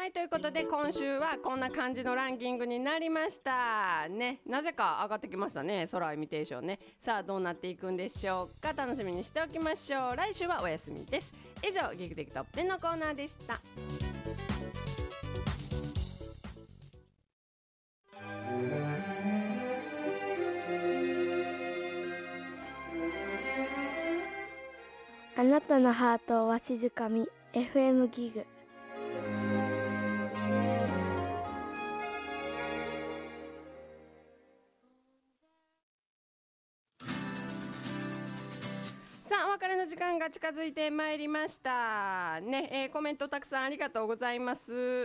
はいということで今週はこんな感じのランキングになりましたね。なぜか上がってきましたね、空イミテーションね。さあどうなっていくんでしょうか、楽しみにしておきましょう。来週はお休みです。以上ギグテクトップ10のコーナーでした。 あなたのハートをわしづかみ FM ギグ。 さあお別れの時間が近づいてまいりましたね。コメントたくさんありがとうございます。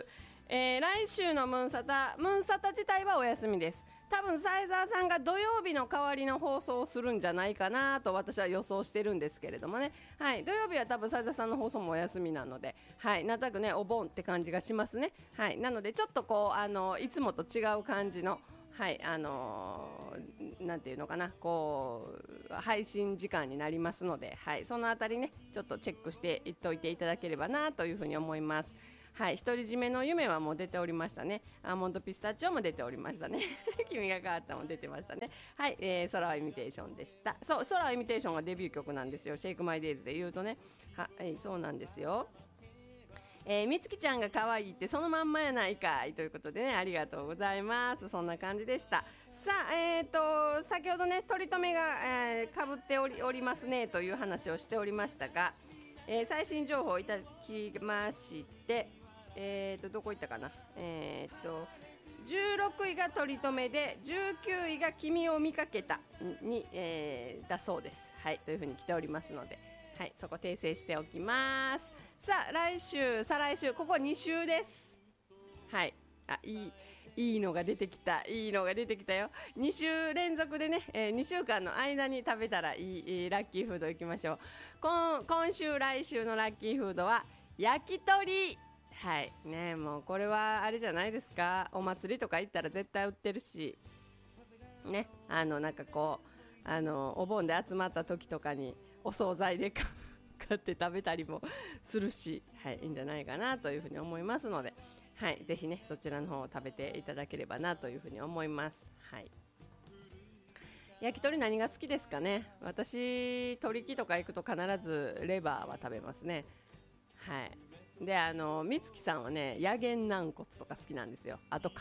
来週のムーンサタ自体はお休みです。多分サイザーさんが土曜日の代わりの放送をするんじゃないかなと私は予想してるんですけれどもね。はい、土曜日は多分サイザーさんの放送もお休みなので、はい、なんとなくねお盆って感じがしますね。はい、なのでちょっとこういつもと違う感じの、はいなんていうのかな、こう配信時間になりますので、はい、そのあたりねちょっとチェックしていっといていただければなというふうに思います。はい、独り占めの夢はもう出ておりましたね。アーモンドピスタチオも出ておりましたね君が変わったも出てましたね。はい、空はイミテーションでした。そう、空はイミテーションがデビュー曲なんですよ。シェイクマイデイズで言うとね。はい、そうなんですよ。みつきちゃんが可愛いってそのまんまやないかいということでね、ありがとうございます。そんな感じでした。さあ、先ほどね取り留めが、かぶっておりますねという話をしておりましたが、最新情報をいただきまして、どこ行ったかな、16位が取り留めで19位が君を見かけたに、だそうです。はい、というふうに来ておりますので、はい、そこ訂正しておきます。さあ来週再来週ここ2週です。はい、いいのが出てきた、いいのが出てきたよ。2週連続でね、2週間の間に食べたらいいラッキーフードいきましょう。今週来週のラッキーフードは焼き鳥。はいね、もうこれはあれじゃないですか。お祭りとか行ったら絶対売ってるしね、なんかこうお盆で集まった時とかにお惣菜で買って食べたりもするし、はい、いいんじゃないかなというふうに思いますので、はい、ぜひねそちらの方を食べていただければなというふうに思います。はい、焼き鳥何が好きですかね。私鳥木とか行くと必ずレバーは食べますね。はい、で美月さんはね野源軟骨とか好きなんですよ。あと皮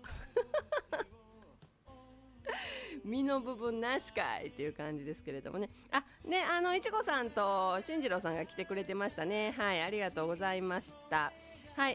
身の部分なしかいっていう感じですけれどもね。いちごさんと進次郎さんが来てくれてましたね。はい、ありがとうございました。はい、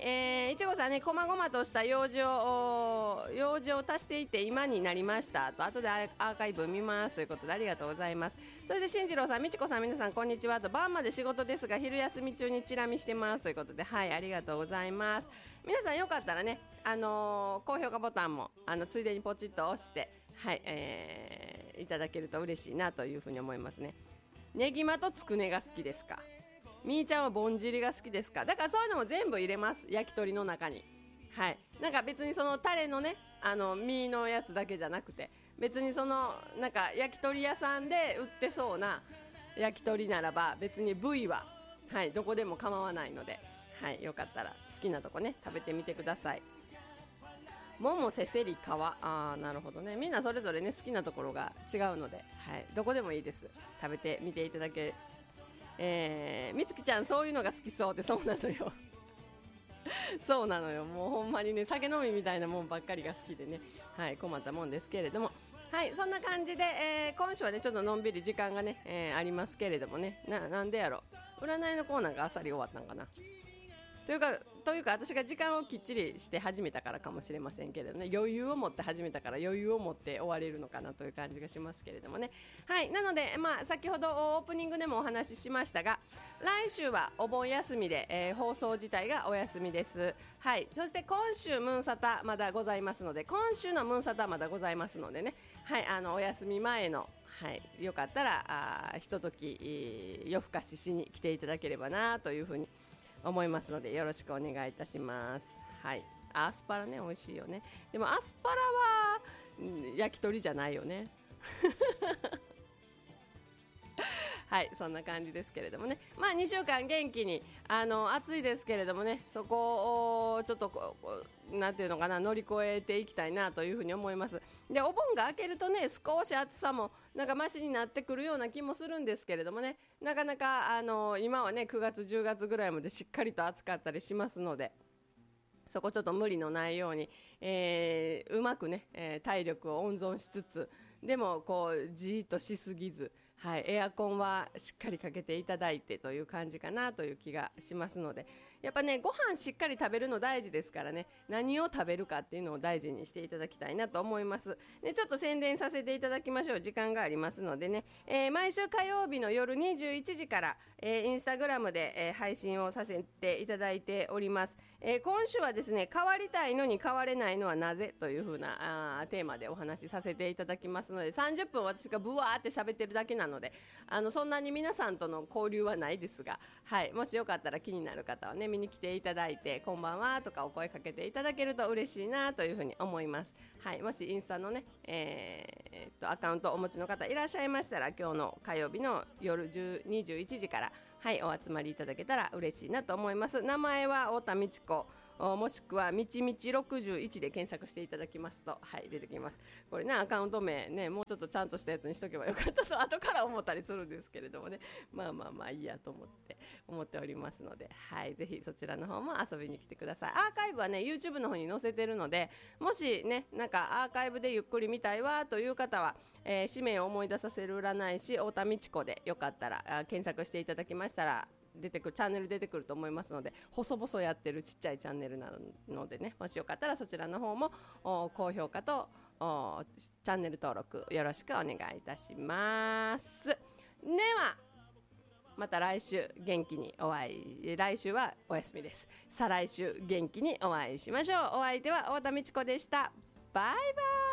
いちごさんね、こまごまとした用事を足していて今になりましたと、後でアーカイブ見ますということでありがとうございます。それで進次郎さん、みちこさん、皆さんこんにちはと、晩まで仕事ですが昼休み中にチラ見してますということで、はい、ありがとうございます。皆さんよかったらね、高評価ボタンもついでにポチッと押して、はい、いただけると嬉しいなというふうに思いますね。ネギマとつくねが好きですか。みーちゃんはぼんじりが好きですか。だからそういうのも全部入れます、焼き鳥の中に。はい、なんか別にそのタレのね身のやつだけじゃなくて、別にそのなんか焼き鳥屋さんで売ってそうな焼き鳥ならば別に部位は、はい、どこでも構わないので、はい、よかったら好きなとこね食べてみてください。ももせせり皮、なるほどね。みんなそれぞれね好きなところが違うので、はい、どこでもいいです。食べてみていただけ。みつきちゃんそういうのが好きそうで、そうなのよそうなのよ、もうほんまにね酒飲みみたいなもんばっかりが好きでね、はい、困ったもんですけれども、はい、そんな感じで、今週はねちょっとのんびり時間がね、ありますけれどもね、なんでやろ、占いのコーナーがあっさり終わったんかなというか私が時間をきっちりして始めたからかもしれませんけれどね、余裕を持って始めたから余裕を持って終われるのかなという感じがしますけれどもね。はい、なので、先ほどオープニングでもお話ししましたが、来週はお盆休みで、放送自体がお休みです。はい、そして今週ムーンサタまだございますので、今週のムーンサタまだございますのでね、はい、お休み前の、はい、よかったらひととき夜更かししに来ていただければなというふうに思いますので、よろしくお願いいたします。はい、アスパラね美味しいよね。でもアスパラは、焼き鳥じゃないよねはい、そんな感じですけれどもね、まあ2週間元気に暑いですけれどもね、そこをちょっとなんていうのかな、乗り越えていきたいなというふうに思います。でお盆が明けるとね、少し暑さもなんかマシになってくるような気もするんですけれどもね、なかなか今はね9月10月ぐらいまでしっかりと暑かったりしますので、そこちょっと無理のないように、うまくね、体力を温存しつつ、でもこうじーっとしすぎず、はい、エアコンはしっかりかけていただいてという感じかなという気がしますので、やっぱねご飯しっかり食べるの大事ですからね、何を食べるかっていうのを大事にしていただきたいなと思います。でちょっと宣伝させていただきましょう。時間がありますのでね、毎週火曜日の夜21時から、インスタグラムで、配信をさせていただいております。今週はですね、変わりたいのに変われないのはなぜという風なテーマでお話しさせていただきますので、30分私がブワーって喋ってるだけなので、そんなに皆さんとの交流はないですが、はい、もしよかったら気になる方はね見に来ていただいて、こんばんはとかお声かけていただけると嬉しいなというふうに思います。はい、もしインスタのね、アカウントをお持ちの方いらっしゃいましたら、今日の火曜日の夜21時から、はい、お集まりいただけたら嬉しいなと思います。名前は太田美智子、もしくはみちみち61で検索していただきますと、はい、出てきます。これねアカウント名ね、もうちょっとちゃんとしたやつにしとけばよかったと後から思ったりするんですけれどもね、まあいいやと思っておりますので、はい、ぜひそちらの方も遊びに来てください。アーカイブはね YouTube の方に載せてるので、もしねなんかアーカイブでゆっくり見たいわという方は、使命を思い出させる占い師太田美智子でよかったら検索していただきましたらチャンネル出てくると思いますので、細々やってるちっちゃいチャンネルなのでね、もしよかったらそちらの方も高評価とチャンネル登録よろしくお願いいたします。ではまた来週元気にお会い、来週はお休みです。再来週元気にお会いしましょう。お相手は太田美智子でした。バイバイ。